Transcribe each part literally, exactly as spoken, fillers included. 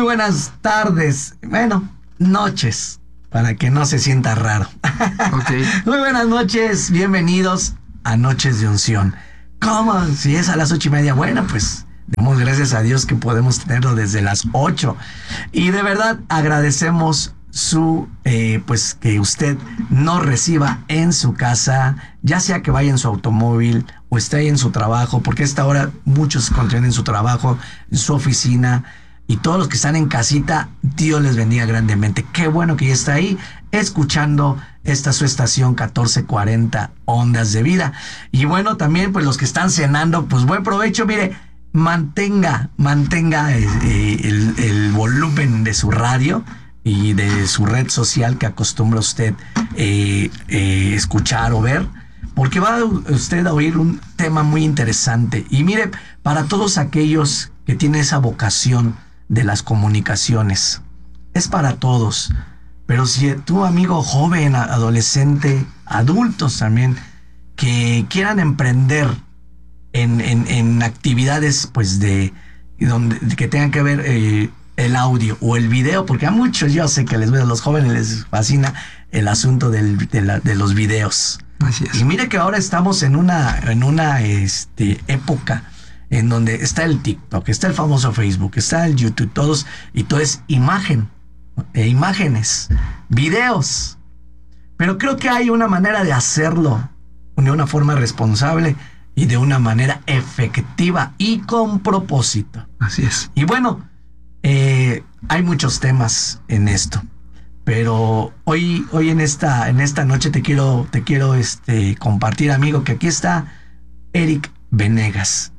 buenas tardes, bueno, noches, para que no se sienta raro. Okay. Muy buenas noches, bienvenidos a Noches de Unción. ¿Cómo? Si es a las ocho y media, bueno, pues demos gracias a Dios que podemos tenerlo desde las ocho. Y de verdad agradecemos su, eh, pues que usted nos reciba en su casa, ya sea que vaya en su automóvil o esté ahí en su trabajo, porque a esta hora muchos se encuentran en su trabajo, en su oficina, y todos los que están en casita, Dios les bendiga grandemente. Qué bueno que ya está ahí escuchando esta su estación catorce cuarenta Ondas de Vida. Y bueno, también pues los que están cenando, pues buen provecho. Mire, mantenga, mantenga eh, el, el volumen de su radio y de su red social que acostumbra usted eh, eh, escuchar o ver, porque va usted a oír un tema muy interesante. Y mire, para todos aquellos que tienen esa vocación de las comunicaciones, es para todos. Pero si tu amigo joven, adolescente, adultos también, que quieran emprender en, en, en actividades pues de donde que tengan que ver eh, el audio o el video, porque a muchos yo sé que les veo, a los jóvenes les fascina el asunto del, de, la, de los videos. Así es. Y mire que ahora estamos en una, en una este, época en donde está el TikTok, está el famoso Facebook, está el YouTube, todos, y todo es imagen, eh, imágenes, videos. Pero creo que hay una manera de hacerlo de una forma responsable y de una manera efectiva y con propósito. Así es. Y bueno, eh, hay muchos temas en esto, pero hoy, hoy en esta, en esta noche te quiero, te quiero este, compartir, amigo, que aquí está Eric Venegas,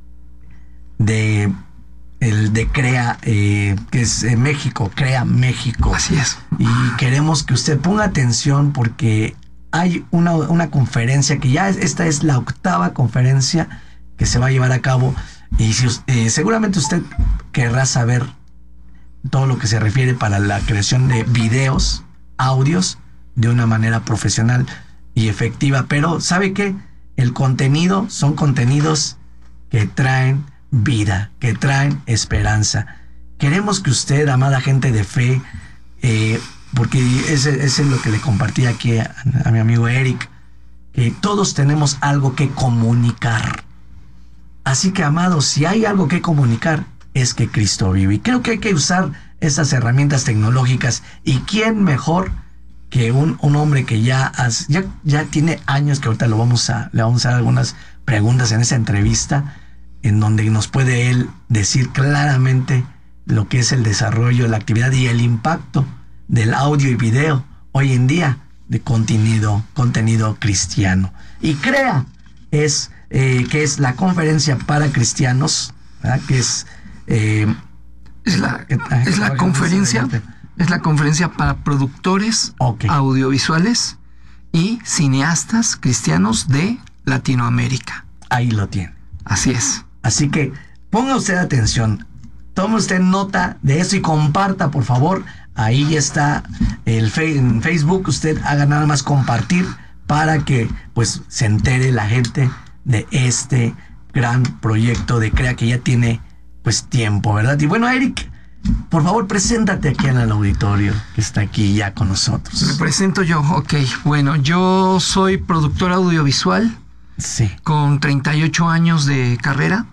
de el de Crea, eh, que es eh, México, Crea México. Así es. Y queremos que usted ponga atención porque hay una, una conferencia que ya es, esta es la octava conferencia que se va a llevar a cabo, y si, eh, seguramente usted querrá saber todo lo que se refiere para la creación de videos, audios, de una manera profesional y efectiva. Pero ¿sabe qué? El contenido son contenidos que traen vida, que traen esperanza. Queremos que usted, amada gente de fe, eh, porque ese, ese es lo que le compartí aquí a, a mi amigo Eric, que todos tenemos algo que comunicar. Así que, amados, si hay algo que comunicar, es que Cristo vive. Y creo que hay que usar estas herramientas tecnológicas. ¿Y quién mejor que un, un hombre que ya, has, ya, ya tiene años, que ahorita lo vamos a, le vamos a dar algunas preguntas en esa entrevista, en donde nos puede él decir claramente lo que es el desarrollo, la actividad y el impacto del audio y video hoy en día de contenido, contenido cristiano? Y Crea es, eh, que es la conferencia para cristianos, ¿verdad? Que es... Eh, es la, es la conferencia, es la conferencia para productores okay. audiovisuales y cineastas cristianos de Latinoamérica. Ahí lo tiene. Así es. Así que ponga usted atención, tome usted nota de eso y comparta, por favor. Ahí está el fe, en Facebook, usted haga nada más compartir para que pues se entere la gente de este gran proyecto de Crea, que ya tiene pues tiempo, ¿verdad? Y bueno, Eric, por favor, preséntate aquí en el auditorio que está aquí ya con nosotros. Me presento yo, ok. Bueno, yo soy productor audiovisual. Sí. Con treinta y ocho años de carrera.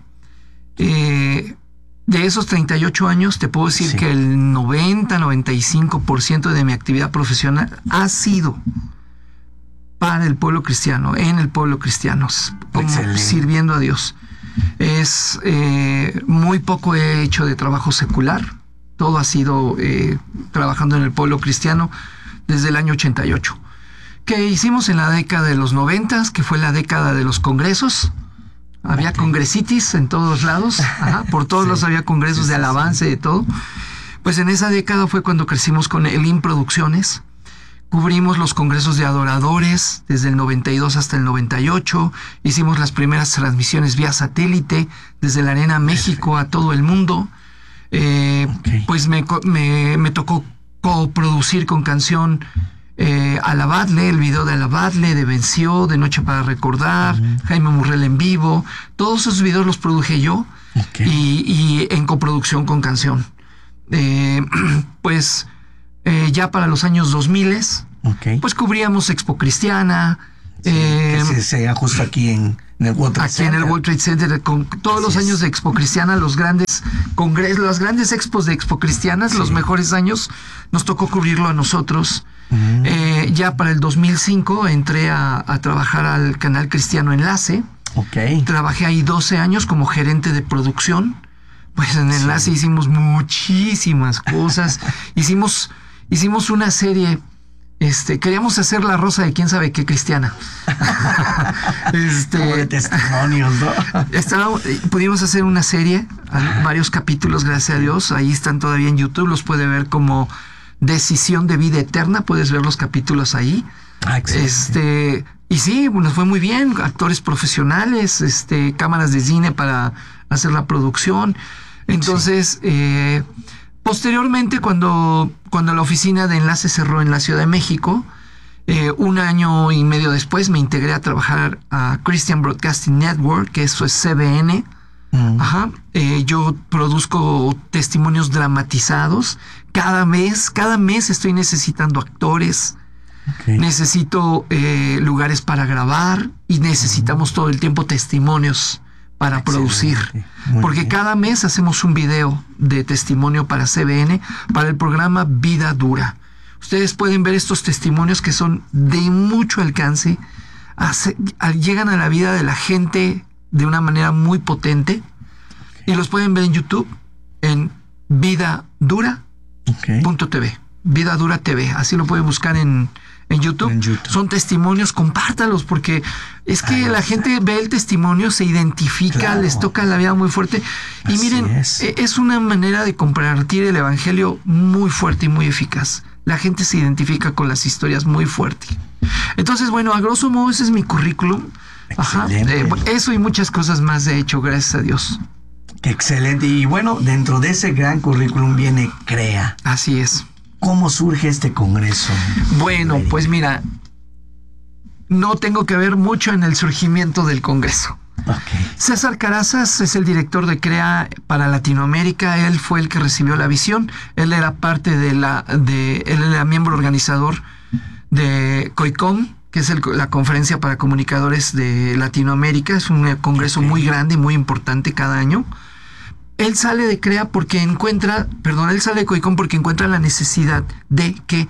Eh, de esos treinta y ocho años te puedo decir sí. que el noventa, noventa y cinco por ciento de mi actividad profesional ha sido para el pueblo cristiano, en el pueblo cristiano, como sirviendo a Dios. Es eh, muy poco he hecho de trabajo secular. Todo ha sido eh, trabajando en el pueblo cristiano desde el año ochenta y ocho. Que hicimos en la década de los noventas, que fue la década de los congresos. Había okay. congresitis en todos lados, ajá, por todos sí. lados había congresos sí, de alabanza sí. y de todo. Pues en esa década fue cuando crecimos con Elim Producciones. Cubrimos los congresos de adoradores desde el noventa y dos hasta el noventa y ocho. Hicimos las primeras transmisiones vía satélite desde la Arena México a todo el mundo. Eh, okay. Pues me, me, me tocó coproducir con Canción eh, Alabadle, el video de Alabadle, de Venció, de Noche para Recordar, uh-huh. Jaime Murrell en vivo. Todos esos videos los produje yo okay. y, y en coproducción con Canción. eh, pues eh, ya para los años dos mil, okay. pues cubríamos Expo Cristiana. Sí, eh, que se, se haga justo aquí en, en el World Trade aquí Center. en el World Trade Center, con todos Así los años es. de Expo Cristiana, los grandes congresos, las grandes expos de Expo Cristianas, sí. los mejores años, nos tocó cubrirlo a nosotros. Uh-huh. Eh, ya para el dos mil cinco entré a, a trabajar al canal Cristiano Enlace. Okay. Trabajé ahí doce años como gerente de producción. Pues en Enlace sí. hicimos muchísimas cosas. hicimos, hicimos una serie. Este, queríamos hacer La Rosa de quién sabe qué cristiana. este, Como de testimonios, ¿no? Estaba, pudimos hacer una serie, varios capítulos, gracias a Dios. Ahí están todavía en YouTube, los puede ver como Decisión de Vida Eterna. Puedes ver los capítulos ahí. Ah, este, y sí, nos fue muy bien. Actores profesionales, este, cámaras de cine para hacer la producción. Entonces, sí. eh, posteriormente, cuando, cuando la oficina de Enlace cerró en la Ciudad de México, eh, un año y medio después me integré a trabajar a Christian Broadcasting Network, que eso es C B N. Mm. Ajá. Eh, yo produzco testimonios dramatizados. Cada mes, cada mes estoy necesitando actores. Okay. Necesito eh, lugares para grabar y necesitamos mm. todo el tiempo testimonios para Excelente. producir. Muy Porque bien. cada mes hacemos un video de testimonio para C B N, para el programa Vida Dura. Ustedes pueden ver estos testimonios que son de mucho alcance, hace, llegan a la vida de la gente de una manera muy potente, okay. y los pueden ver en YouTube, en Vida Dura punto t v. Okay. Vida Dura T V, así lo pueden buscar en En YouTube. en YouTube. Son testimonios, compártalos, porque es que Ay, la gente ve el testimonio, se identifica, claro. les toca la vida muy fuerte. Y Así miren, es. es una manera de compartir el evangelio muy fuerte y muy eficaz. La gente se identifica con las historias muy fuerte. Entonces, bueno, a grosso modo, ese es mi currículum. Ajá. Eh, eso y muchas cosas más he hecho, gracias a Dios. Excelente. Y bueno, dentro de ese gran currículum viene CREA. Así es. ¿Cómo surge este congreso? Bueno, pues mira, no tengo que ver mucho en el surgimiento del congreso. Okay. César Carazas es el director de CREA para Latinoamérica. Él fue el que recibió la visión. Él era parte de la, de, él era miembro organizador de COICOM, que es el, la conferencia para comunicadores de Latinoamérica. Es un congreso okay. muy grande y muy importante cada año. Él sale de CREA porque encuentra, perdón, él sale de COICOM porque encuentra la necesidad de que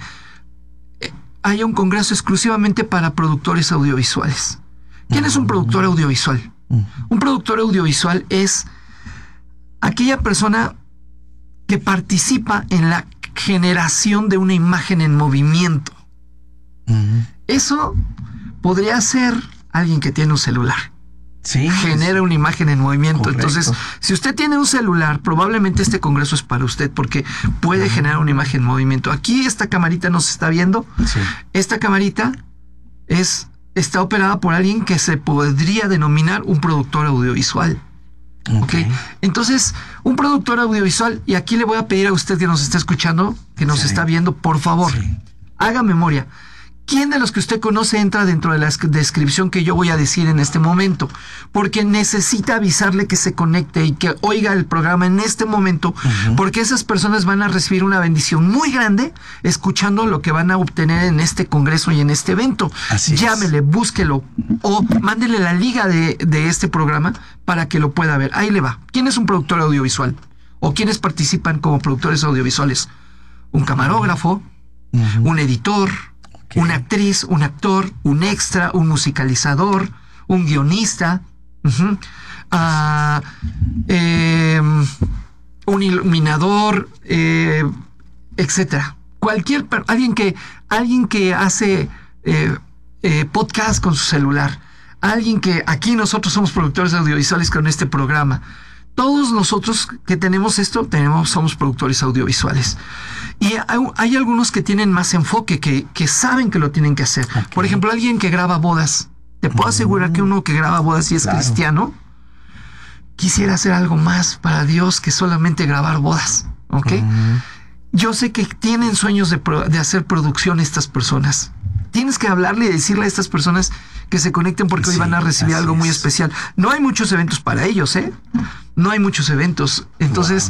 haya un congreso exclusivamente para productores audiovisuales. ¿Quién es un productor audiovisual? Un productor audiovisual es aquella persona que participa en la generación de una imagen en movimiento. Uh-huh. Eso podría ser alguien que tiene un celular. Sí, genera una imagen en movimiento. Correcto. Entonces, si usted tiene un celular, probablemente este congreso es para usted, porque puede uh-huh. generar una imagen en movimiento. Aquí esta camarita nos está viendo. Sí. Esta camarita es, está operada por alguien que se podría denominar un productor audiovisual. Okay. ¿Okay? Entonces, un productor audiovisual, y aquí le voy a pedir a usted que nos está escuchando, que nos sí. está viendo, por favor, sí. haga memoria. ¿Quién de los que usted conoce entra dentro de la descripción que yo voy a decir en este momento? Porque necesita avisarle que se conecte y que oiga el programa en este momento, uh-huh. porque esas personas van a recibir una bendición muy grande escuchando lo que van a obtener en este congreso y en este evento. Así Llámele, es. búsquelo o mándele la liga de, de este programa para que lo pueda ver. Ahí le va. ¿Quién es un productor audiovisual? ¿O quiénes participan como productores audiovisuales? Un camarógrafo, uh-huh. un editor, Okay. una actriz, un actor, un extra, un musicalizador, un guionista, uh-huh, uh, eh, un iluminador, eh, etcétera. Cualquier alguien que alguien que hace eh, eh, podcast con su celular, alguien que aquí nosotros somos productores audiovisuales con este programa. Todos nosotros que tenemos esto, tenemos, somos productores audiovisuales. Y hay, hay algunos que tienen más enfoque, que, que saben que lo tienen que hacer. Okay. Por ejemplo, alguien que graba bodas. Te puedo asegurar que uno que graba bodas y es claro. cristiano, quisiera hacer algo más para Dios que solamente grabar bodas. ¿Ok? Uh-huh. Yo sé que tienen sueños de, pro, de hacer producción estas personas. Tienes que hablarle y decirle a estas personas que se conecten porque sí, hoy van a recibir algo muy es. especial. No hay muchos eventos para ellos, ¿eh? No hay muchos eventos. Entonces, wow.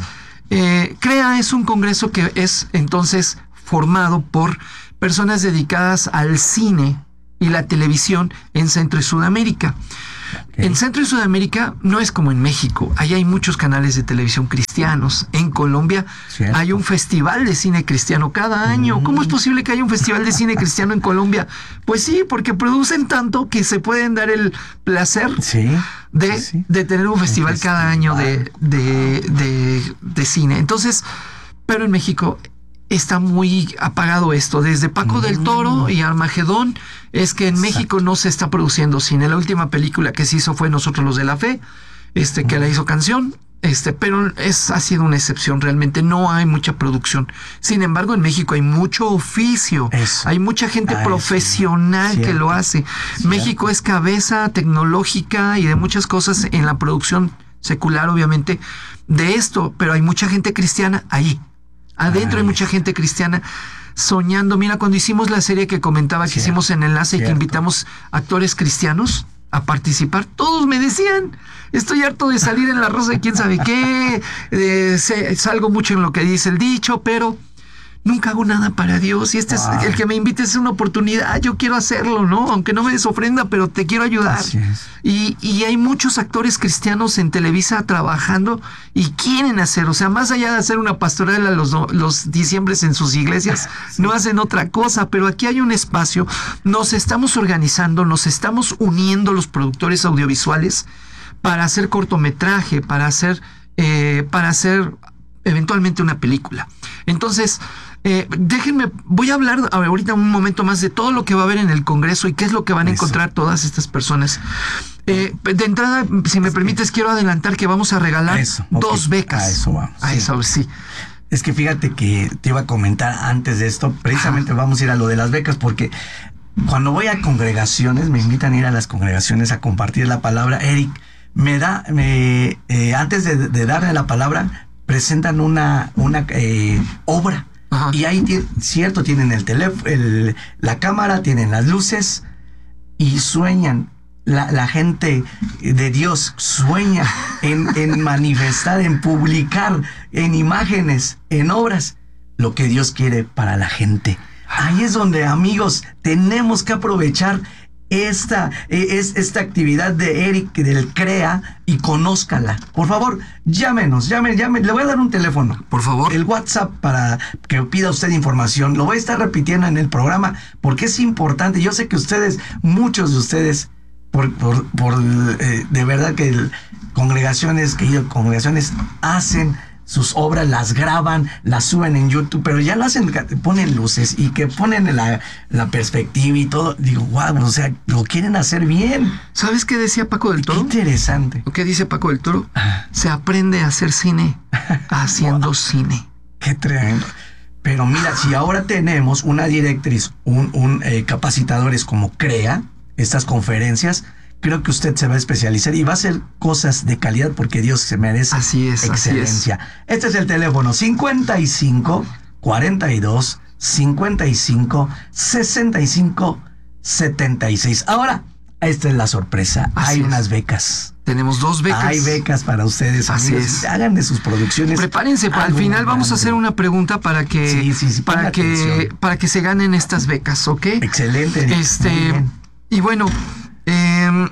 Eh, CREA es un congreso que es entonces formado por personas dedicadas al cine y la televisión en Centro y Sudamérica. Okay. En Centro y Sudamérica no es como en México. Ahí hay muchos canales de televisión cristianos. En Colombia ¿Cierto? Hay un festival de cine cristiano cada año. Mm. ¿Cómo es posible que haya un festival de cine cristiano en Colombia? Pues sí, porque producen tanto que se pueden dar el placer sí, de, sí, sí. de tener un festival, un festival cada año de, de, de, de cine. Entonces, pero en México está muy apagado esto. Desde Paco mm. del Toro y Armagedón es que en Exacto. México no se está produciendo cine. La última película que se hizo fue Nosotros los de la Fe, este, que mm. la hizo Canción, este, pero es, ha sido una excepción. Realmente no hay mucha producción. Sin embargo, en México hay mucho oficio. Eso. Hay mucha gente ah, profesional sí. que lo hace. Cierto. México es cabeza tecnológica y de muchas cosas en la producción secular, obviamente, de esto, pero hay mucha gente cristiana ahí. Adentro Ay. hay mucha gente cristiana soñando. Mira, cuando hicimos la serie que comentaba que cierto, hicimos en Enlace cierto. y que invitamos actores cristianos a participar, todos me decían, estoy harto de salir en La Rosa de quién sabe qué, eh, se, salgo mucho en lo que dice el dicho, pero nunca hago nada para Dios y este wow. es el que me invite es una oportunidad, yo quiero hacerlo, ¿no? Aunque no me des ofrenda, pero te quiero ayudar. Así es. Y, y hay muchos actores cristianos en Televisa trabajando y quieren hacer, o sea, más allá de hacer una pastoral a los, los diciembres en sus iglesias, sí. no hacen otra cosa, pero aquí hay un espacio, nos estamos organizando, nos estamos uniendo los productores audiovisuales para hacer cortometraje, para hacer, eh, para hacer eventualmente una película. Entonces, Eh, déjenme, voy a hablar ahorita un momento más de todo lo que va a haber en el Congreso y qué es lo que van a Eso. encontrar todas estas personas. Eh, de entrada, si me permites, quiero adelantar que vamos a regalar eso, okay. dos becas. A eso vamos. A sí. eso, sí. Es que fíjate que te iba a comentar antes de esto, precisamente Ajá. vamos a ir a lo de las becas, porque cuando voy a congregaciones, me invitan a ir a las congregaciones a compartir la palabra. Eric, me da, me, eh, antes de, de darle la palabra, presentan una, una eh, obra. Ajá. Y ahí, t- cierto, tienen el teléfono, el, la cámara, tienen las luces y sueñan. La, la gente de Dios sueña en, en manifestar, en publicar, en imágenes, en obras, lo que Dios quiere para la gente. Ahí es donde, amigos, tenemos que aprovechar esta, es, esta actividad de Eric, del CREA, y conózcala. Por favor, llámenos, llamen, llamen. Le voy a dar un teléfono. Por favor. El WhatsApp para que pida usted información. Lo voy a estar repitiendo en el programa porque es importante. Yo sé que ustedes, muchos de ustedes, por, por, por eh, de verdad que el, congregaciones, que congregaciones hacen sus obras, las graban, las suben en YouTube, pero ya lo hacen, ponen luces y que ponen la, la perspectiva y todo. Digo, wow, o sea, lo quieren hacer bien. ¿Sabes qué decía Paco del Toro? Qué interesante. ¿Qué dice Paco del Toro? Se aprende a hacer cine haciendo wow. cine. Qué tremendo. Pero mira, si ahora tenemos una directriz, un, un eh, capacitadores como CREA, estas conferencias, creo que usted se va a especializar y va a hacer cosas de calidad porque Dios se merece así es, excelencia. Así es. Este es el teléfono cincuenta y cinco, cuarenta y dos, cincuenta y cinco, sesenta y cinco, setenta y seis. Ahora, esta es la sorpresa. Así Hay es. unas becas. Tenemos dos becas. Hay becas para ustedes. Así amigos. es. Hagan de sus producciones. Prepárense, para al final grande. Vamos a hacer una pregunta para que, sí, sí, sí, para que, atención. para que se ganen estas becas, ¿ok? Excelente. Este, y bueno, eh,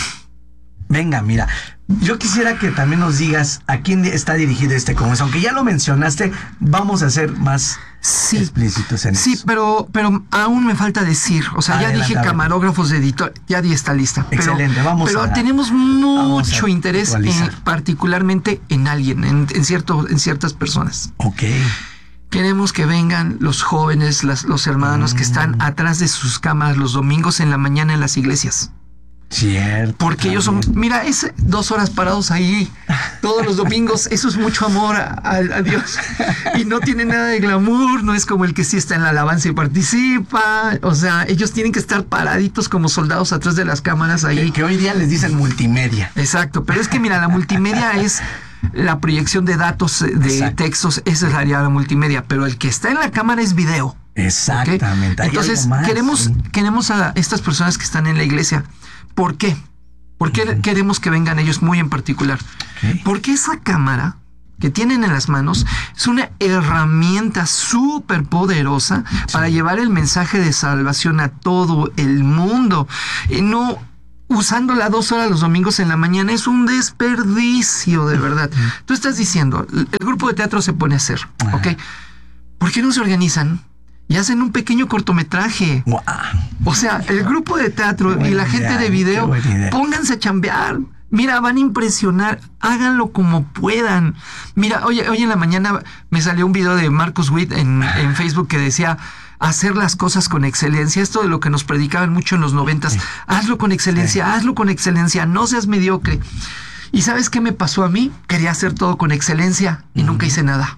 venga, mira, yo quisiera que también nos digas a quién está dirigido este congreso. Aunque ya lo mencionaste, vamos a ser más sí, explícitos en sí, eso. Sí, pero, pero aún me falta decir, o sea, Adelante, ya dije camarógrafos de editor, ya di está lista. Excelente, pero, vamos pero a tenemos mucho vamos a interés en, particularmente en alguien, en, en, cierto, en ciertas personas. Ok. Queremos que vengan los jóvenes, las, los hermanos mm. que están atrás de sus cámaras los domingos en la mañana en las iglesias. Cierto. Porque también. ellos son, mira, es dos horas parados ahí todos los domingos, eso es mucho amor a, a, a Dios. Y no tiene nada de glamour, no es como el que sí está en la alabanza y participa. O sea, ellos tienen que estar paraditos como soldados atrás de las cámaras ahí. Que, que hoy día les dicen multimedia. Exacto, pero es que mira, la multimedia es la proyección de datos, de Exacto. textos, esa es la área de la multimedia, pero el que está en la cámara es video. Exactamente. ¿Okay? Entonces, más, queremos, sí. queremos a estas personas que están en la iglesia. ¿Por qué? ¿Por qué uh-huh. queremos que vengan ellos muy en particular? Okay. Porque esa cámara que tienen en las manos es una herramienta súper poderosa sí. para llevar el mensaje de salvación a todo el mundo. Eh, no usándola dos horas los domingos en la mañana es un desperdicio, de verdad. Tú estás diciendo, el grupo de teatro se pone a hacer, Ajá. ¿ok? ¿Por qué no se organizan y hacen un pequeño cortometraje? Wow. O sea, el grupo de teatro y la gente idea, de video, pónganse a chambear. Mira, van a impresionar, háganlo como puedan. Mira, hoy, hoy en la mañana me salió un video de Marcus Witt en, en Facebook que decía hacer las cosas con excelencia. Esto de lo que nos predicaban mucho en los noventas. Sí. Hazlo con excelencia, sí. hazlo con excelencia, no seas mediocre. ¿Y sabes qué me pasó a mí? Quería hacer todo con excelencia y mm. nunca hice nada.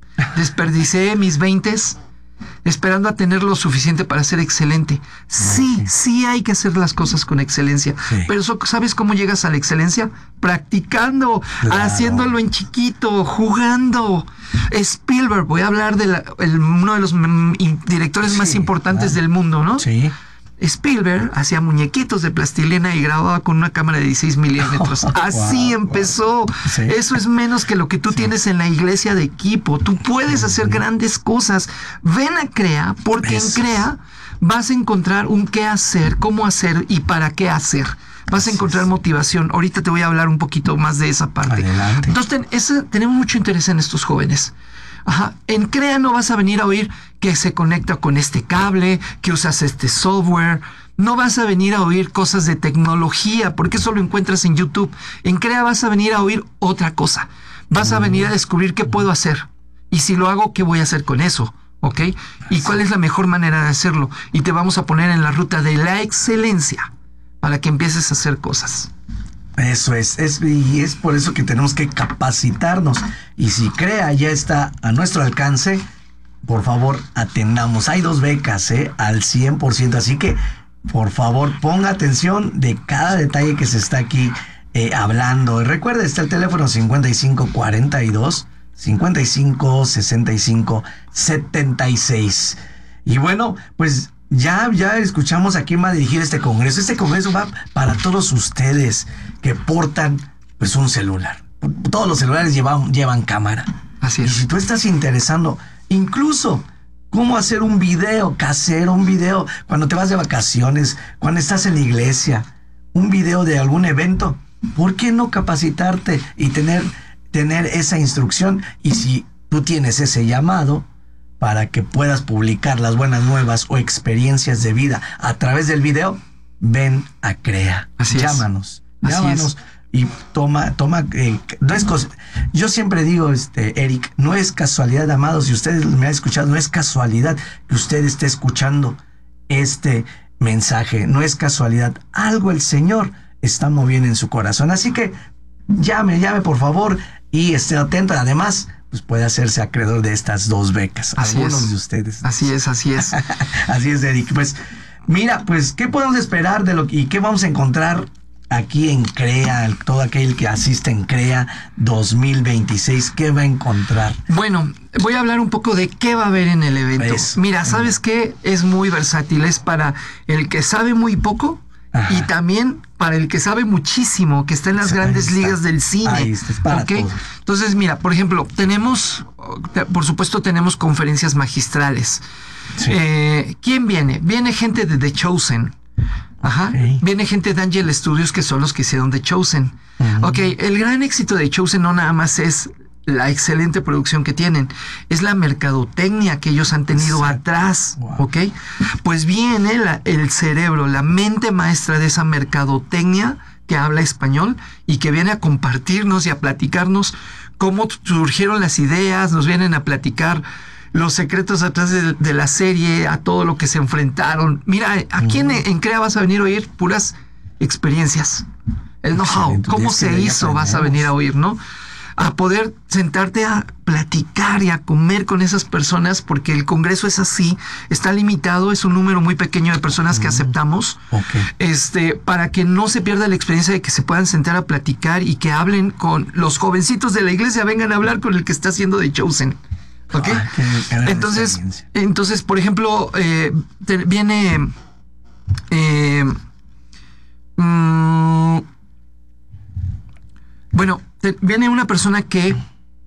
Desperdicé mis veintes esperando a tener lo suficiente para ser excelente. Sí, sí, sí hay que hacer las cosas con excelencia. Sí. Pero ¿sabes cómo llegas a la excelencia? Practicando, claro. haciéndolo en chiquito, jugando. Spielberg, voy a hablar de la, el, uno de los m- directores sí, más importantes claro. del mundo, ¿no? Sí. Spielberg hacía muñequitos de plastilina y grababa con una cámara de dieciséis milímetros. Oh, Así wow, empezó. Wow. Sí. Eso es menos que lo que tú sí. tienes en la iglesia de equipo. Tú puedes hacer grandes cosas. Ven a CREA, porque Eso. en CREA vas a encontrar un qué hacer, cómo hacer y para qué hacer. Vas a encontrar motivación. Ahorita te voy a hablar un poquito más de esa parte. Adelante. Entonces, ten, ese, tenemos mucho interés en estos jóvenes. Ajá. En CREA no vas a venir a oír que se conecta con este cable, que usas este software. No vas a venir a oír cosas de tecnología, porque eso lo encuentras en YouTube. En CREA vas a venir a oír otra cosa. Vas a venir a descubrir qué puedo hacer. Y si lo hago, ¿qué voy a hacer con eso? ¿Ok? ¿Y cuál es la mejor manera de hacerlo? Y te vamos a poner en la ruta de la excelencia para que empieces a hacer cosas. Eso es, es, y es por eso que tenemos que capacitarnos. Y si CREA ya está a nuestro alcance, por favor, atendamos. Hay dos becas, ¿eh? Al cien por ciento. Así que, por favor, ponga atención de cada detalle que se está aquí eh, hablando. Recuerda, está el teléfono cincuenta y cinco cuarenta y dos, cincuenta y cinco sesenta y cinco setenta y seis. Y bueno, pues Ya, ya escuchamos a quién va a dirigir este congreso. Este congreso va para todos ustedes que portan pues un celular. Todos los celulares llevan, llevan cámara. Así es. Y si tú estás interesando, incluso cómo hacer un video casero, un video cuando te vas de vacaciones, cuando estás en la iglesia, un video de algún evento, ¿por qué no capacitarte y tener, tener esa instrucción? Y si tú tienes ese llamado para que puedas publicar las buenas nuevas o experiencias de vida a través del video, ven a CREA. Así llámanos, es. llámanos Así y toma, toma, eh, no es cosa, yo siempre digo, este, Eric, no es casualidad, amados, si ustedes me han escuchado, no es casualidad que usted esté escuchando este mensaje, no es casualidad, algo el Señor está moviendo en su corazón, así que llame, llame por favor y esté atento, además pues puede hacerse acreedor de estas dos becas. Así Algunos es. de ustedes. Así es, así es. Así es, Eric. Pues mira, pues ¿qué podemos esperar de lo y qué vamos a encontrar aquí en CREA? Todo aquel que asiste en CREA dos mil veintiséis, ¿qué va a encontrar? Bueno, voy a hablar un poco de qué va a haber en el evento. Es, Mira, ¿sabes qué? Es muy versátil. Es para el que sabe muy poco. Ajá. Y también para el que sabe muchísimo, que está en las grandes ligas del cine. Ahí está, es para ¿okay? todo. Entonces, mira, por ejemplo, tenemos, por supuesto, tenemos conferencias magistrales. Sí. Eh, ¿Quién viene? Viene gente de The Chosen. Ajá. Okay. Viene gente de Angel Studios, que son los que hicieron The Chosen. Uh-huh. Ok, el gran éxito de The Chosen no nada más es la excelente producción que tienen, es la mercadotecnia que ellos han tenido Exacto. atrás, wow. ¿ok? Pues viene la, el cerebro, la mente maestra de esa mercadotecnia que habla español y que viene a compartirnos y a platicarnos cómo surgieron las ideas, nos vienen a platicar los secretos atrás de, de la serie, a todo lo que se enfrentaron. Mira, aquí uh-huh. en, en CREA vas a venir a oír puras experiencias, el know-how, cómo se hizo, vas a venir a oír, ¿no? A poder sentarte a platicar y a comer con esas personas, porque el congreso es así, está limitado, es un número muy pequeño de personas mm. que aceptamos, okay. este, para que no se pierda la experiencia de que se puedan sentar a platicar y que hablen con los jovencitos de la iglesia, vengan a hablar con el que está haciendo The Chosen. ¿Ok? Ah, qué, qué entonces, entonces, por ejemplo, eh, te, viene... Eh, mmm, bueno, te, viene una persona que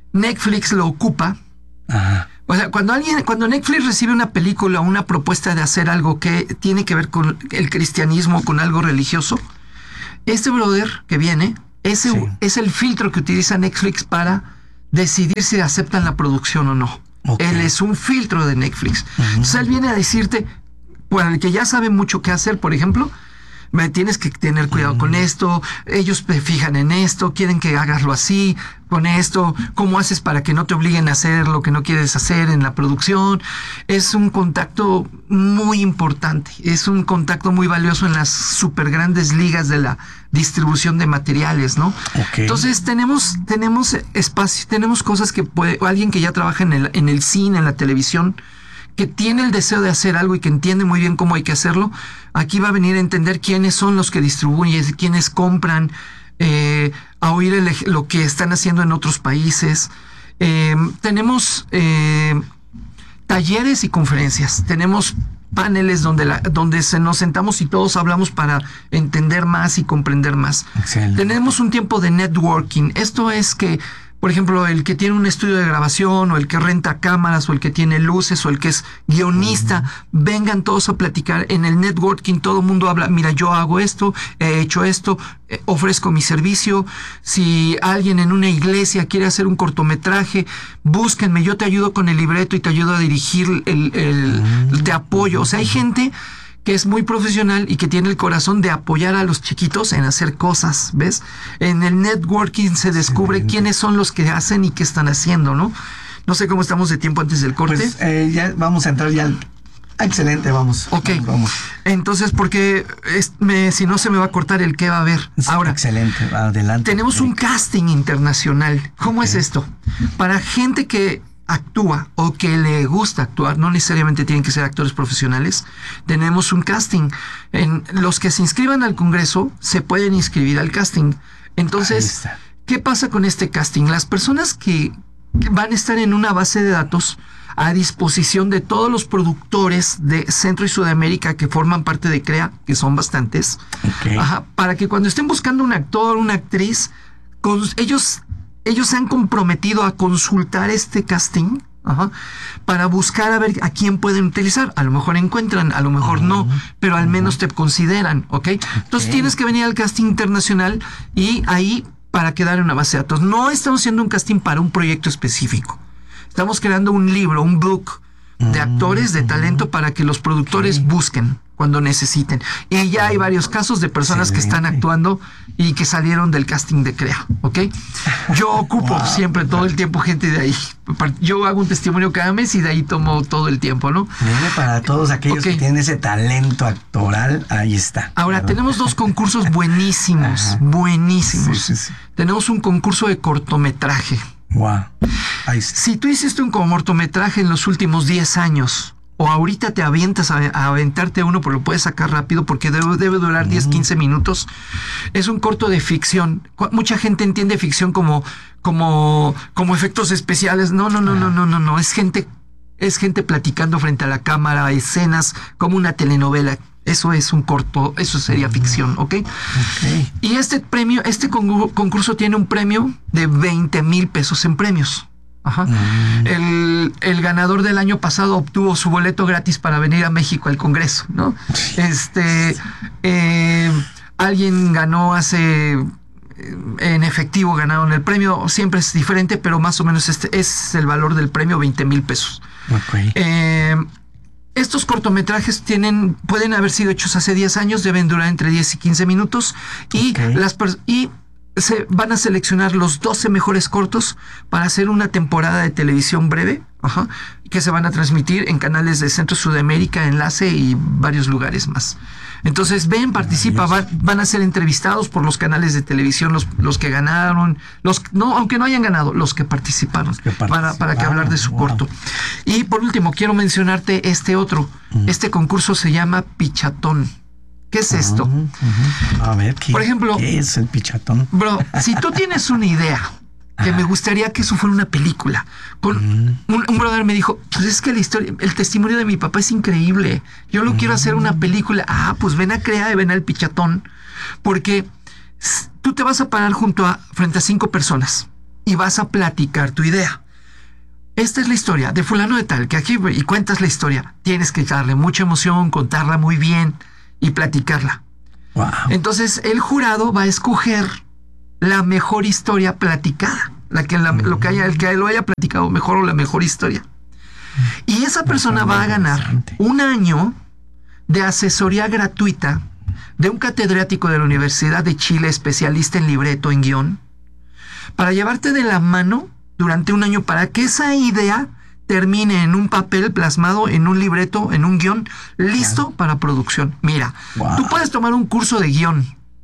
Netflix lo ocupa. Ajá. O sea, cuando alguien, cuando Netflix recibe una película o una propuesta de hacer algo que tiene que ver con el cristianismo, con algo religioso, este brother que viene, ese sí. es el filtro que utiliza Netflix para decidir si aceptan la producción o no. Okay. Él es un filtro de Netflix. Uh-huh. Entonces él viene a decirte, para el que ya sabe mucho qué hacer, por ejemplo, me tienes que tener cuidado uh-huh. con esto, ellos te fijan en esto, quieren que hagaslo así, con esto, cómo haces para que no te obliguen a hacer lo que no quieres hacer en la producción. Es un contacto muy importante, es un contacto muy valioso en las super grandes ligas de la distribución de materiales, ¿no? Okay. Entonces tenemos, tenemos espacio, tenemos cosas que puede, alguien que ya trabaja en el, en el cine, en la televisión, que tiene el deseo de hacer algo y que entiende muy bien cómo hay que hacerlo, aquí va a venir a entender quiénes son los que distribuyen, quiénes compran, eh, a oír el, lo que están haciendo en otros países. Eh, tenemos eh, talleres y conferencias, tenemos paneles donde, la, donde se nos sentamos y todos hablamos para entender más y comprender más. Excelente. Tenemos un tiempo de networking. Esto es que, por ejemplo, el que tiene un estudio de grabación o el que renta cámaras o el que tiene luces o el que es guionista, uh-huh. vengan todos a platicar. En el networking todo el mundo habla, mira, yo hago esto, he hecho esto, eh, ofrezco mi servicio. Si alguien en una iglesia quiere hacer un cortometraje, búsquenme, yo te ayudo con el libreto y te ayudo a dirigir, el, el, uh-huh. te apoyo. O sea, hay gente que es muy profesional y que tiene el corazón de apoyar a los chiquitos en hacer cosas, ¿ves? En el networking se descubre Excelente. quiénes son los que hacen y qué están haciendo, ¿no? No sé cómo estamos de tiempo antes del corte. Pues eh, ya vamos a entrar ya al... Excelente, vamos. Ok, vamos, vamos. Entonces, porque es, me, si no se me va a cortar el qué va a haber. Sí, ahora, excelente, adelante. Tenemos Rick. un casting internacional. ¿Cómo okay. es esto? Para gente que actúa o que le gusta actuar, no necesariamente tienen que ser actores profesionales, tenemos un casting. En los que se inscriban al Congreso se pueden inscribir al casting. Entonces, ¿qué pasa con este casting? Las personas que van a estar en una base de datos a disposición de todos los productores de Centro y Sudamérica que forman parte de CREA, que son bastantes, okay. ajá, para que cuando estén buscando un actor, una actriz, con, ellos... Ellos se han comprometido a consultar este casting ajá, para buscar a ver a quién pueden utilizar. A lo mejor encuentran, a lo mejor uh-huh. no, pero al menos uh-huh. te consideran, ¿ok? okay. Entonces tienes que venir al casting internacional y ahí para quedar en una base de datos. No estamos haciendo un casting para un proyecto específico. Estamos creando un libro, un book de actores, de talento para que los productores okay. busquen cuando necesiten. Y ya hay varios casos de personas Excelente. que están actuando y que salieron del casting de CREA, ¿ok? Yo ocupo wow. siempre, todo el tiempo, gente de ahí. Yo hago un testimonio cada mes y de ahí tomo todo el tiempo, ¿no? Viene para todos aquellos okay. que tienen ese talento actoral, ahí está. Ahora, ¿verdad? Tenemos dos concursos buenísimos, Ajá. buenísimos. Sí, sí, sí. Tenemos un concurso de cortometraje. Wow. Ahí está. Si tú hiciste un cortometraje en los últimos diez años, o ahorita te avientas a, a aventarte uno, pero lo puedes sacar rápido porque debe, debe durar mm. diez, quince minutos. Es un corto de ficción. Mucha gente entiende ficción como, como, como efectos especiales. No, no, no, ah. no, no, no, no. Es gente, es gente platicando frente a la cámara, escenas como una telenovela. Eso es un corto, eso sería ficción, ¿ok? okay. Y este premio, este concurso tiene un premio de veinte mil pesos en premios. Ajá. Mm. El, el ganador del año pasado obtuvo su boleto gratis para venir a México al Congreso, ¿no? Este, eh, alguien ganó hace, en efectivo ganaron el premio, siempre es diferente, pero más o menos este es el valor del premio, veinte mil pesos. Okay. Eh, estos cortometrajes tienen, pueden haber sido hechos hace diez años, deben durar entre diez y quince minutos y okay. las y se van a seleccionar los doce mejores cortos para hacer una temporada de televisión breve, ajá, que se van a transmitir en canales de Centro Sudamérica, Enlace y varios lugares más. Entonces ven, participa, van, van a ser entrevistados por los canales de televisión, los, los que ganaron, los no, aunque no hayan ganado, los que participaron, los que para, para que hablar de su wow. corto. Y por último, quiero mencionarte este otro. Mm. Este concurso se llama Pichatón. ¿Qué es esto? Uh-huh, uh-huh. A ver, ¿qué, por ejemplo, ¿qué es el pichatón? Bro, si tú tienes una idea que me gustaría que eso fuera una película, con uh-huh. un, un brother me dijo, pues es que la historia, el testimonio de mi papá es increíble, yo lo uh-huh. quiero hacer una película. Ah, pues ven a CREA y ven al Pichatón, porque tú te vas a parar junto a frente a cinco personas y vas a platicar tu idea. Esta es la historia de fulano de tal, que aquí y cuentas la historia. Tienes que darle mucha emoción, contarla muy bien y platicarla. Wow. Entonces el jurado va a escoger la mejor historia platicada, la que la, lo que haya, el que lo haya platicado mejor o la mejor historia. Y esa persona va a ganar un año de asesoría gratuita de un catedrático de la Universidad de Chile, especialista en libreto, en guión, para llevarte de la mano durante un año para que esa idea termine en un papel plasmado, en un libreto, en un guión, listo wow. para producción. Mira, wow. tú puedes tomar un curso de guión.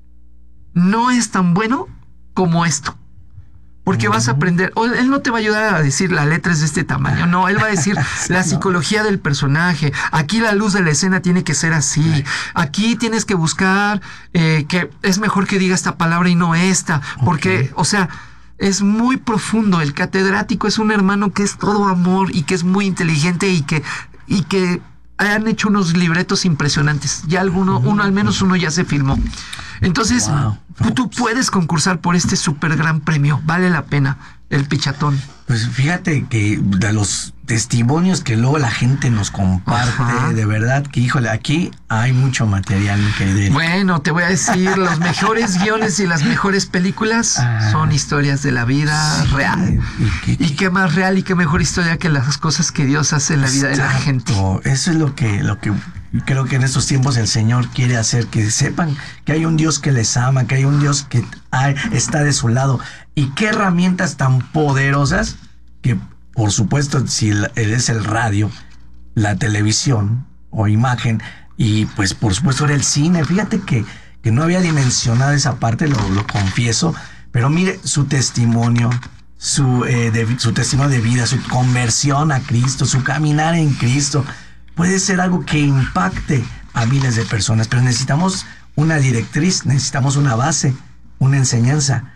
No es tan bueno como esto. Porque uh-huh. vas a aprender, o él no te va a ayudar a decir la letra es de este tamaño, no, él va a decir sí, la psicología no. del personaje, aquí la luz de la escena tiene que ser así, sí. aquí tienes que buscar eh, que es mejor que diga esta palabra y no esta, porque, okay. o sea, es muy profundo. El catedrático es un hermano que es todo amor y que es muy inteligente y que, y que han hecho unos libretos impresionantes. Ya alguno, uh-huh. uno, al menos uno ya se filmó. Entonces, wow. tú, tú puedes concursar por este súper gran premio. Vale la pena el Pichatón. Pues fíjate que de los testimonios que luego la gente nos comparte, ajá. de verdad que, híjole, aquí hay mucho material que de... Bueno, te voy a decir, los mejores guiones y las mejores películas ah, son historias de la vida sí, real. Y, que, y qué más real y qué mejor historia que las cosas que Dios hace en la vida exacto. de la gente. Eso es lo que, lo que creo que en estos tiempos el Señor quiere hacer, que sepan que hay un Dios que les ama, que hay un Dios que hay, está de su lado. Y qué herramientas tan poderosas que, por supuesto, si es el radio, la televisión o imagen, y pues por supuesto era el cine. Fíjate que, que no había dimensionado esa parte, lo, lo confieso, pero mire su testimonio, su, eh, de, su testimonio de vida, su conversión a Cristo, su caminar en Cristo, puede ser algo que impacte a miles de personas, pero necesitamos una directriz, necesitamos una base, una enseñanza.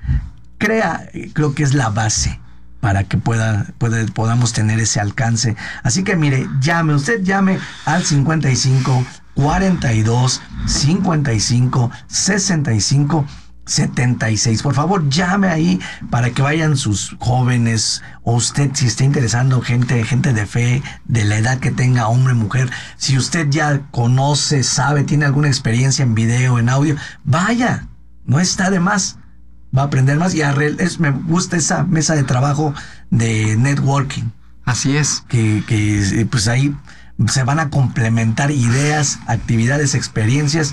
Crea, creo que es la base para que pueda, pueda, podamos tener ese alcance. Así que mire, llame, usted llame al cincuenta y cinco, cuarenta y dos, cincuenta y cinco, sesenta y cinco, setenta y seis. Por favor, llame ahí para que vayan sus jóvenes, o usted, si está interesando, gente, gente de fe, de la edad que tenga, hombre, mujer. Si usted ya conoce, sabe, tiene alguna experiencia en video, en audio, vaya, no está de más. Va a aprender más y a re, es, me gusta esa mesa de trabajo de networking. Así es. Que, que pues ahí se van a complementar ideas, actividades, experiencias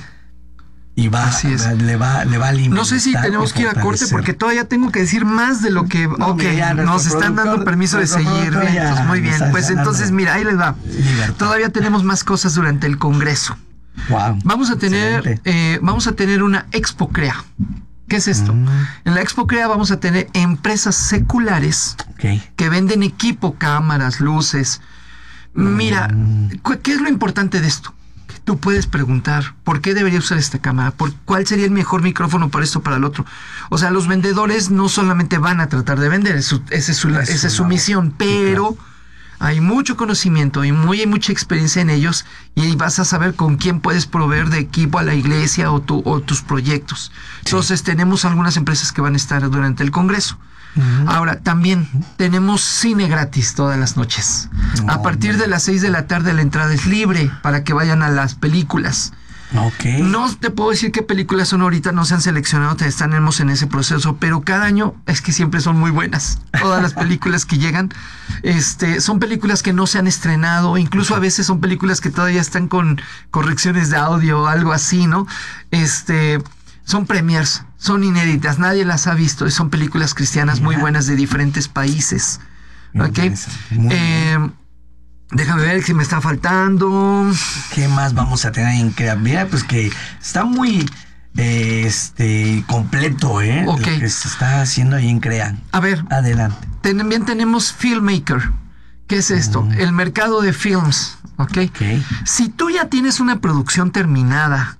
y va, Así es. va le va le va a alimentar. No sé si tenemos que ir a corte porque todavía tengo que decir más de lo que no, ok, mira, nos están dando permiso de seguir. Bien, pues muy bien. Pues entonces mira, ahí les va. Libertad. Todavía tenemos más cosas durante el Congreso. Wow. Vamos a tener eh, vamos a tener una Expo Crea. ¿Qué es esto? Mm. En la Expo Crea vamos a tener empresas seculares okay. que venden equipo, cámaras, luces. Mm. Mira, ¿qué es lo importante de esto? Que tú puedes preguntar, ¿por qué debería usar esta cámara? ¿Por cuál sería el mejor micrófono para esto o para el otro? O sea, los vendedores no solamente van a tratar de vender, esa es su, es esa es su misión, pero... Sí, claro. Hay mucho conocimiento y muy, hay mucha experiencia en ellos y ahí vas a saber con quién puedes proveer de equipo a la iglesia o, tu, o tus proyectos. Sí. Entonces tenemos algunas empresas que van a estar durante el Congreso. Uh-huh. Ahora, también tenemos cine gratis todas las noches. Oh, a partir man. de las seis de la tarde la entrada es libre para que vayan a las películas. Okay. No te puedo decir qué películas son ahorita, no se han seleccionado, estamos en ese proceso, pero cada año es que siempre son muy buenas. Todas las películas que llegan este, son películas que no se han estrenado, incluso okay. a veces son películas que todavía están con correcciones de audio o algo así, ¿no? Este, son premiers, son inéditas, nadie las ha visto, son películas cristianas yeah. muy buenas de diferentes países. Muy ¿ok? Muy eh, Déjame ver si me está faltando. ¿Qué más vamos a tener en Crea? Mira, pues que está muy eh, este completo, ¿eh? Okay. Lo que se está haciendo ahí en Crea. A ver. Adelante. También tenemos Filmmaker. ¿Qué es esto? Mm. El mercado de films. ¿Okay? ¿ok? Si tú ya tienes una producción terminada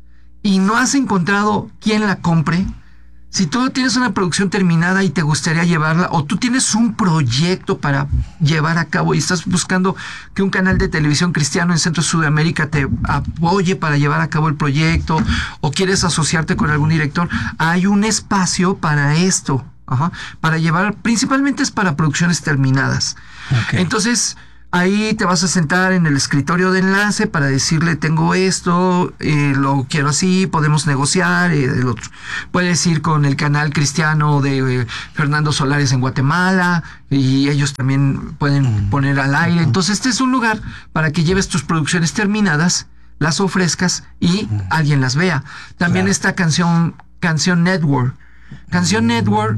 y no has encontrado quién la compre, si tú tienes una producción terminada y te gustaría llevarla, o tú tienes un proyecto para llevar a cabo y estás buscando que un canal de televisión cristiano en Centro Sudamérica te apoye para llevar a cabo el proyecto, o quieres asociarte con algún director, hay un espacio para esto. Ajá, para llevar, principalmente es para producciones terminadas. Okay. Entonces, ahí te vas a sentar en el escritorio de enlace para decirle, tengo esto, eh, lo quiero así, podemos negociar, eh, el otro. Puedes ir con el canal cristiano de eh, Fernando Solares en Guatemala, y ellos también pueden mm. poner al aire. Entonces, este es un lugar para que lleves tus producciones terminadas, las ofrezcas y mm. alguien las vea. También claro. está Canción, Canción Network. Canción mm. Network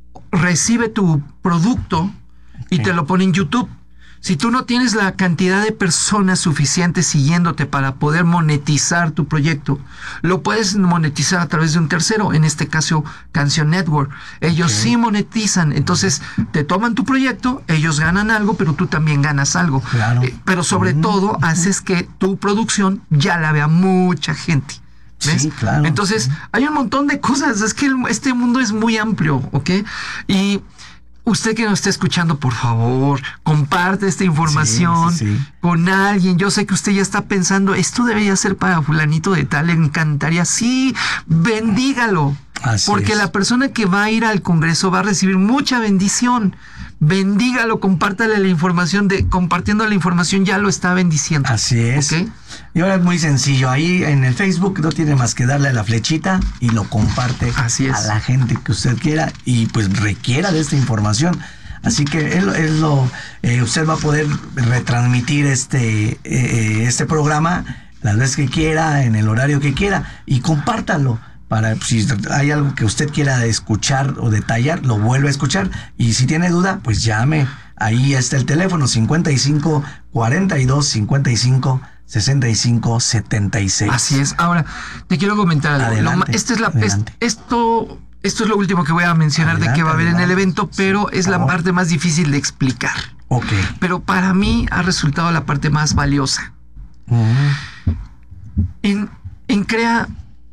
recibe tu producto okay. y te lo pone en YouTube. Si tú no tienes la cantidad de personas suficientes siguiéndote para poder monetizar tu proyecto, lo puedes monetizar a través de un tercero, en este caso Canción Network. Ellos okay. sí monetizan, entonces te toman tu proyecto, ellos ganan algo, pero tú también ganas algo. Claro. Eh, pero sobre mm-hmm. todo haces que tu producción ya la vea mucha gente. ¿Ves? Sí, claro. Entonces, hay un montón de cosas. Es que el, este mundo es muy amplio, ¿ok? Y usted que nos está escuchando, por favor, comparte esta información sí, sí, sí. con alguien. Yo sé que usted ya está pensando, esto debería ser para fulanito de tal, le encantaría. Sí, bendígalo. Así porque es. la persona que va a ir al Congreso va a recibir mucha bendición. Bendígalo, compártale la información. De compartiendo la información ya lo está bendiciendo. Así es. ¿Okay? Y ahora es muy sencillo. Ahí en el Facebook no tiene más que darle a la flechita y lo comparte Así es. a la gente que usted quiera y pues requiera de esta información. Así que es, es lo eh, usted va a poder retransmitir este eh, este programa las veces que quiera, en el horario que quiera, y compártalo. Para si hay algo que usted quiera escuchar o detallar, lo vuelve a escuchar. Y si tiene duda, pues llame. Ahí está el teléfono cincuenta y cinco, cuarenta y dos, cincuenta y cinco, sesenta y cinco, setenta y seis. Así es. Ahora, te quiero comentar algo. Adelante, esta es la, adelante. es, esto, esto es lo último que voy a mencionar adelante, de qué va a haber adelante. en el evento, pero sí, es la parte más difícil de explicar. Ok. Pero para mí ha resultado la parte más valiosa. Uh-huh. En, en Crea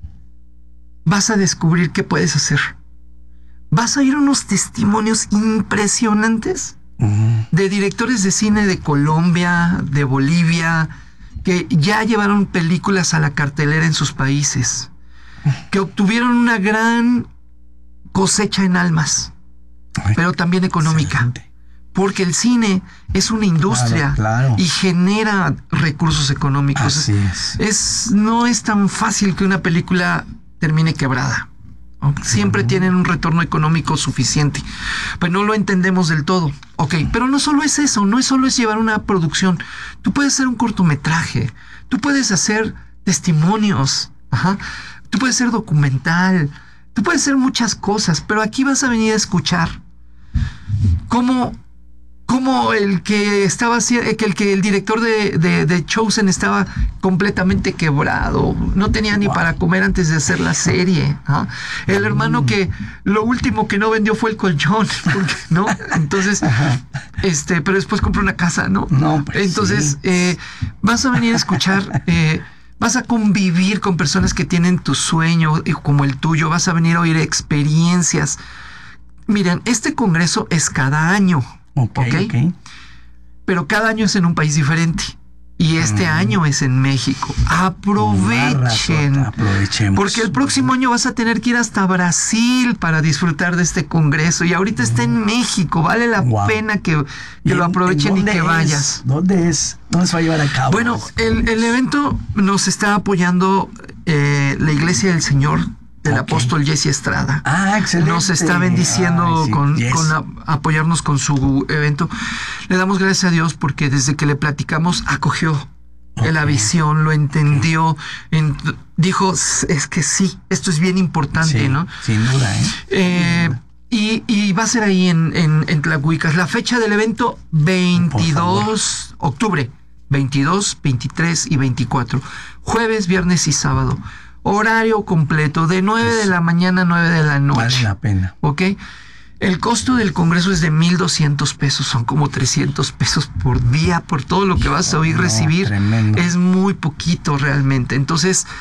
vas a descubrir qué puedes hacer. Vas a oír unos testimonios impresionantes uh-huh. de directores de cine de Colombia, de Bolivia, que ya llevaron películas a la cartelera en sus países, que obtuvieron una gran cosecha en almas, Ay, pero también económica. Excelente. Porque el cine es una industria claro, claro. y genera recursos económicos. Así es. es. No es tan fácil que una película termine quebrada. Siempre uh-huh. tienen un retorno económico suficiente. Pues no lo entendemos del todo. Ok, pero no solo es eso, no es solo es llevar una producción. Tú puedes hacer un cortometraje, tú puedes hacer testimonios, ajá. Tú puedes hacer documental, tú puedes hacer muchas cosas, pero aquí vas a venir a escuchar cómo como el que estaba que el que el director de, de, de Chosen estaba completamente quebrado, no tenía ni wow. para comer antes de hacer la serie, ¿no? El mm. hermano que lo último que no vendió fue el colchón, porque, ¿no? Entonces, este, pero después compró una casa, ¿no? No, pues entonces, sí. eh, vas a venir a escuchar, eh, vas a convivir con personas que tienen tu sueño como el tuyo, vas a venir a oír experiencias. Miren, este congreso es cada año. Okay, okay. ok, pero cada año es en un país diferente y este mm. año es en México. Aprovechen, aprovechemos, porque el próximo año vas a tener que ir hasta Brasil para disfrutar de este congreso y ahorita mm. está en México. Vale la wow. pena que, que lo aprovechen y que es? vayas. ¿Dónde es? ¿Dónde se va a llevar a cabo? Bueno, el, el evento nos está apoyando eh, la Iglesia del Señor del okay. apóstol Jesse Estrada. Ah, excelente. Nos está bendiciendo Ay, sí. con, yes. con la, apoyarnos con su evento. Le damos gracias a Dios porque desde que le platicamos acogió okay. la visión, lo entendió, okay. en, dijo, es que sí, esto es bien importante, sí, ¿no? Sin duda, ¿eh? eh y, y va a ser ahí en, en, en Tlahuicas. La fecha del evento, veintidós de octubre, veintidós, veintitrés y veinticuatro. Jueves, viernes y sábado. Horario completo, de nueve pues, de la mañana a nueve de la noche. Vale la pena. ¿Ok? El costo del congreso es de mil doscientos pesos, son como trescientos pesos por día, por todo lo que vas a oír no, recibir. Tremendo. Es muy poquito realmente. Entonces,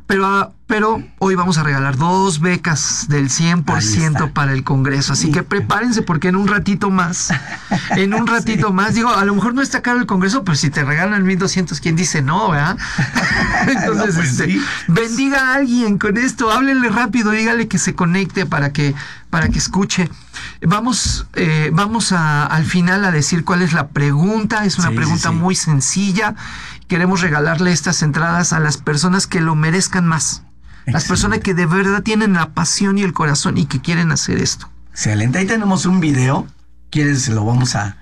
Pero, pero hoy vamos a regalar dos becas del cien por ciento para el Congreso. Así que prepárense porque en un ratito más, en un ratito sí. más, digo, a lo mejor no está caro el Congreso, pero si te regalan mil doscientos, ¿quién dice no, verdad? Entonces, no, pues este, sí. bendiga a alguien con esto, háblenle rápido, dígale que se conecte para que, para que escuche. Vamos, eh, vamos a, al final a decir cuál es la pregunta. Es una sí, pregunta sí, sí. muy sencilla. Queremos regalarle estas entradas a las personas que lo merezcan más. Excelente. Las personas que de verdad tienen la pasión y el corazón y que quieren hacer esto. Excelente. Ahí tenemos un video. ¿Quieres? Lo vamos a,